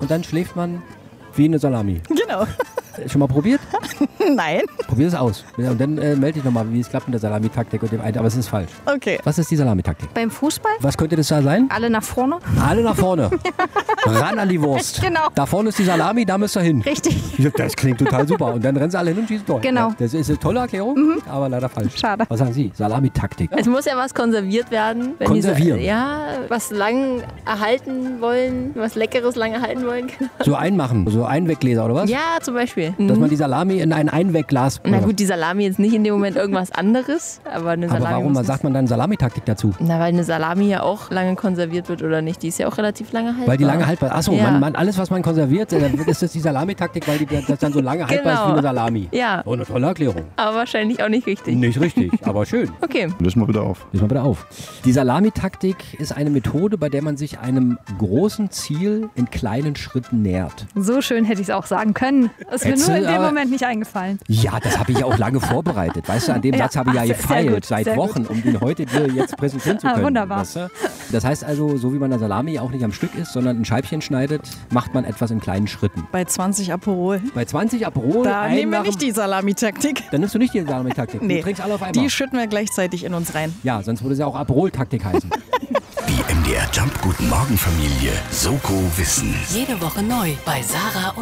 und dann schläft man wie eine Salami. Genau. Schon mal probiert? Nein. Probier es aus. Ja, und dann melde dich nochmal, wie es klappt mit der Salamitaktik und dem einen. Aber es ist falsch. Okay. Was ist die Salamitaktik? Beim Fußball? Was könnte das da sein? Alle nach vorne? Alle nach vorne. Ran an die Wurst. Genau. Da vorne ist die Salami, da müsst ihr hin. Richtig. Das klingt total super. Und dann rennen sie alle hin und schießen Tor. Genau. Ja, das ist eine tolle Erklärung, aber leider falsch. Schade. Was sagen Sie? Salamitaktik. Es muss ja was konserviert werden. Wenn Konservieren? Ja, was lang erhalten wollen, was Leckeres lang erhalten wollen. So einmachen, so Einweggläser oder was? Ja, zum Beispiel. Dass man die Salami in ein Einwegglas... Na gut, die Salami jetzt nicht in dem Moment irgendwas anderes, aber eine Salami. Aber warum muss sagt man dann Salamitaktik dazu? Na, weil eine Salami ja auch lange konserviert wird oder nicht. Die ist ja auch relativ lange haltbar. Weil die lange haltbar ist. Achso, Ja. alles was man konserviert, dann ist das die Salamitaktik, weil das dann so lange haltbar ist wie eine Salami. Ja, Oh, eine tolle Erklärung. aber wahrscheinlich auch nicht richtig. Nicht richtig, aber schön. Okay. Lösen wir bitte auf. Lies mal bitte auf. Die Salamitaktik ist eine Methode, bei der man sich einem großen Ziel in kleinen Schritten nähert. So schön hätte ich es auch sagen können. Das ist mir nur in dem aber- Moment nicht eingefallen. Ja, das habe ich ja auch lange vorbereitet. Weißt du, an dem Ja, Satz habe ich ja sehr gefeilt gut, seit sehr Wochen, um ihn heute dir jetzt präsentieren zu können. Wunderbar. Weißt du? Das heißt also, so wie man eine Salami auch nicht am Stück isst, sondern in Scheibchen schneidet, macht man etwas in kleinen Schritten. Bei 20 Aperol. Bei 20 Aperol, Da ein nehmen wir nach nicht dem- die Salamitaktik. Dann nimmst du nicht die Salamitaktik. Nee. Du trinkst alle auf einmal. Die schütten wir gleichzeitig in uns rein. Ja, sonst würde es ja auch Aperol-Taktik heißen. Die MDR Jump Guten Morgen Familie. Soko Wissen. Jede Woche neu bei Sarah